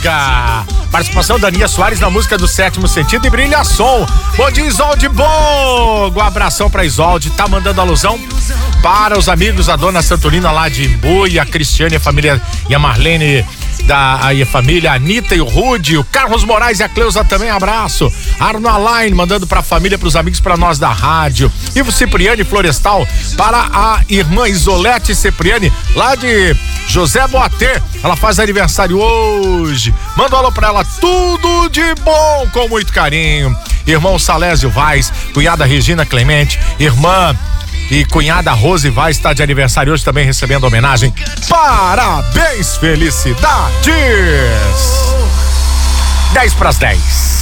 Participação da Aninha Soares na música do Sétimo Sentido e Brilha Som. Bom dia, Isolde Bom. Um abração pra Isolde, tá mandando alusão para os amigos, a dona Santurina lá de Imbu e a Cristiane, a família e a Marlene a família, a Anitta e o Rude, o Carlos Moraes e a Cleusa também, abraço. Arno Alain mandando pra família, pros amigos, pra nós da rádio. Ivo Cipriani Florestal para a irmã Isolete Cipriani lá de José Boatê, ela faz aniversário hoje. Manda um alô pra ela, tudo de bom, com muito carinho. Irmão Salésio Vaz, cunhada Regina Clemente, irmã e cunhada Rose vai estar de aniversário hoje também recebendo homenagem. Parabéns, felicidades! 10:10.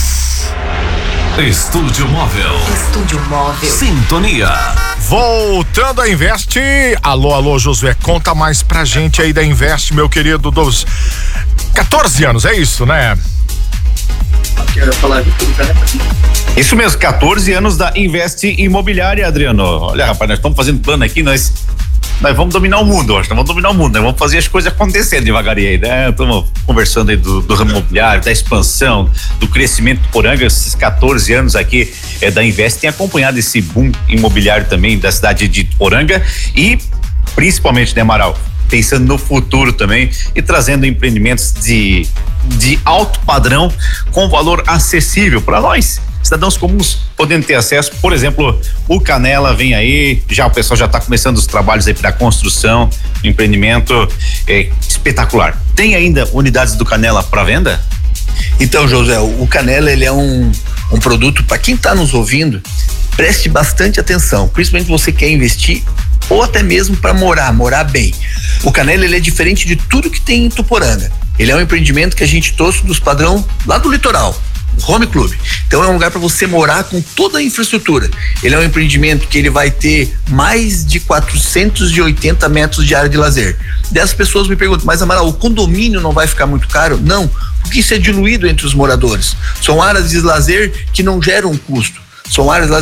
Estúdio Móvel. Estúdio Móvel. Sintonia. Voltando a Invest. Alô, Josué, conta mais pra gente aí da Invest, meu querido, dos 14 anos, é isso, né? Quero falar de tudo, né? Isso mesmo, 14 anos da Invest Imobiliária, Adriano. Olha, rapaz, nós estamos fazendo plano aqui, nós vamos dominar o mundo, nós vamos fazer as coisas acontecer devagarinho aí, né? Estamos conversando aí do ramo imobiliário, da expansão, do crescimento do Poranga. Esses 14 anos aqui da Invest tem acompanhado esse boom imobiliário também da cidade de Poranga e principalmente, né, Amaral, pensando no futuro também e trazendo empreendimentos de alto padrão com valor acessível para nós, cidadãos comuns, podendo ter acesso. Por exemplo, o Canela vem aí, o pessoal já está começando os trabalhos aí para construção, empreendimento espetacular. Tem ainda unidades do Canela para venda? Então, José, o Canela, ele é um produto para quem está nos ouvindo, preste bastante atenção, principalmente você quer investir ou até mesmo para morar bem. O Canela, ele é diferente de tudo que tem em Tuporanga. Ele é um empreendimento que a gente trouxe dos padrão lá do litoral, Home Club. Então é um lugar para você morar com toda a infraestrutura. Ele é um empreendimento que ele vai ter mais de 480 metros de área de lazer. Dessas pessoas me perguntam, mas Amaral, o condomínio não vai ficar muito caro? Não, porque isso é diluído entre os moradores. São áreas de lazer que não geram custo. São áreas